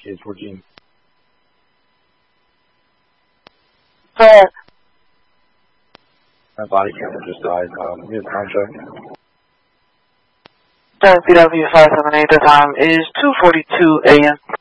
Case 14. My body camera just died. Need a contract. PW578, the time is 2:42 a.m.